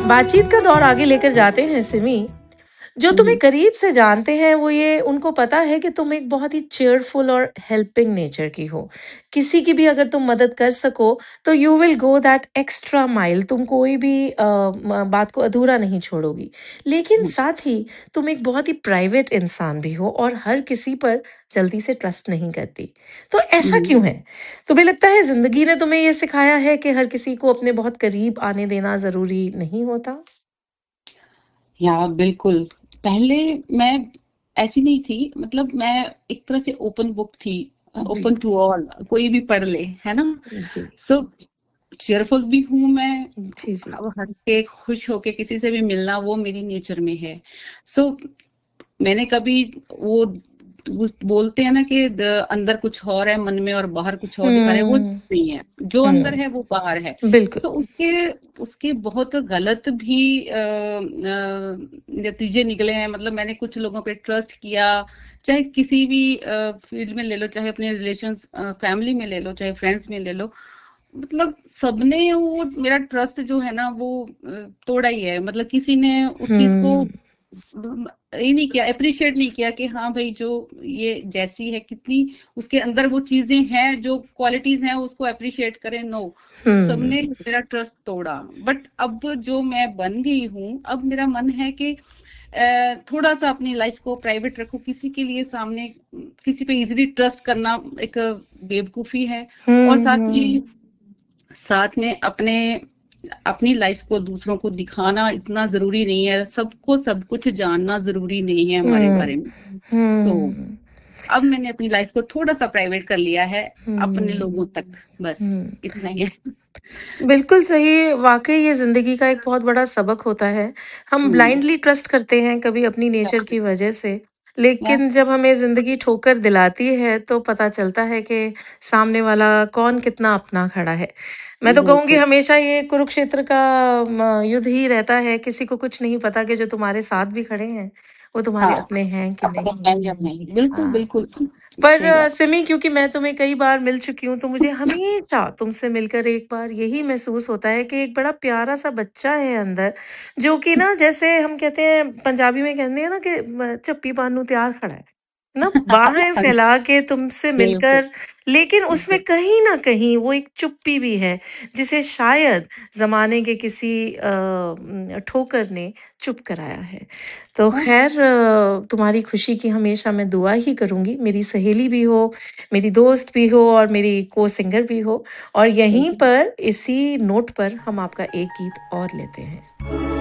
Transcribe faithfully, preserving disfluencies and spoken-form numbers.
बातचीत का दौर आगे लेकर जाते हैं सिमी। जो हुँ, तुम्हें हुँ। करीब से जानते हैं वो ये उनको पता है कि तुम एक बहुत ही चीयरफुल और हेल्पिंग नेचर की हो। किसी की भी अगर तुम मदद कर सको तो you will go that extra mile. तुम कोई भी अ, म बात को अधूरा नहीं छोड़ोगी। लेकिन हाँ जी। साथ ही तुम एक बहुत ही प्राइवेट इंसान भी हो और हर किसी पर जल्दी से ट्रस्ट नहीं करती। तो हुँ, ऐसा हुँ। क्यों है? तुम्हें लगता है ज़िंदगी ने तुम्हें ये सिखाया है कि हर किसी को अपने बहुत करीब आने देना ज़रूरी नहीं होता? या बिल्कुल, पहले मैं ऐसी नहीं थी, मतलब मैं एक तरह से ओपन बुक थी, अ, जी। ओपन टू ऑल, कोई भी पढ़ ले, है ना? जी। सो चीयरफुल भी हूँ मैं, जी, जी। अब हँस के, खुश होके किसी से भी मिलना वो मेरी नेचर में है। सो मैंने कभी वो उस बोलते हैं ना कि द अंदर कुछ और है मन में और बाहर कुछ और दिखा रहे हैं, वो हुँ, चीज़ नहीं है। जो अंदर हुँ, है वो बाहर है। बिल्कुल। सो उसके उसके बहुत गलत भी अ अ, नतीजे निकले हैं। मतलब मैंने कुछ लोगों पे ट्रस्ट किया, चाहे किसी भी अ, फील्ड में ले लो, चाहे अपने रिलेशंस अ, फैमिली में ले लो, चाहे फ्रेंड्स में ले लो। मतलब सबने वो मेरा ट्रस्ट जो है ना वो अ, तोड़ा ही है। मतलब किसी ने उस चीज़ को हुँ, ब ये नहीं किया, एप्रिशिएट नहीं किया कि हाँ भाई, जो ये जैसी है, कितनी उसके अंदर वो चीज़ें हैं, जो क्वालिटीज़ हैं उसको एप्रिशिएट करें, नो। हुँ, सबने मेरा ट्रस्ट तोड़ा। बट अब जो मैं बन गई हूँ, अब मेरा मन है कि अ, थोड़ा-सा अपनी लाइफ़ को प्राइवेट रखूँ। किसी के लिए सामने किसी पे ईज़िली ट्रस्ट करना एक बेवकूफ़ी है। और हुँ, साथ ही हुँ, साथ में अपने अपनी लाइफ को दूसरों को दिखाना इतना ज़रूरी नहीं है। सबको सब कुछ जानना ज़रूरी नहीं है हमारे हुँ, बारे में। सो हुँ, अब मैंने अपनी लाइफ को थोड़ा-सा प्राइवेट कर लिया है, अपने हुँ, लोगों तक, बस हुँ। इतना ही है। बिल्कुल सही, वाक़ई ये ज़िंदगी का एक बहुत बड़ा सबक होता है। हम हुँ, ब्लाइंडली ट्रस्ट करते हैं कभी अपनी नेचर की वजह से, लेकिन यस, जब हमें ज़िंदगी ठोकर दिलाती है तो पता चलता है कि सामने वाला कौन कितना अपना खड़ा है। मैं तो कहूँगी बिल्कुल। हमेशा ये कुरुक्षेत्र का म युद्ध ही रहता है, किसी को कुछ नहीं पता कि जो तुम्हारे साथ भी खड़े हैं, वो तुम्हारे हाँ, अपने हैं कि अपने नहीं। हैं या नहीं। बिल्कुल, हाँ। बिल्कुल, पर सही अ, बात। सिमी, क्योंकि मैं तुम्हें कई बार मिल चुकी हूँ, तो मुझे हमेशा तुमसे मिलकर एक बार यही महसूस होता है कि एक बड़ा प्यारा-सा बच्चा है अंदर, जो कि ना जैसे हम कहते हैं पंजाबी में कहते हैं ना कि म झप्पी पान नूं तैयार खड़ा है। ना बाहें हाँ, फैला के तुमसे बिल्कुल, मिलकर, लेकिन उसमें बिल कहीं न कहीं वो एक चुप्पी भी है, जिसे शायद ज़माने के किसी अ, उम, ठोकर ने चुप कराया है। तो हाँ, ख़ैर, अ, तुम्हारी खुशी की हमेशा मैं दुआ ही करूँगी। मेरी सहेली भी हो, मेरी दोस्त भी हो और मेरी को-सिंगर भी हो, और यहीं बिल्कुल। पर इसी नोट पर हम आपका एक गीत और लेते हैं।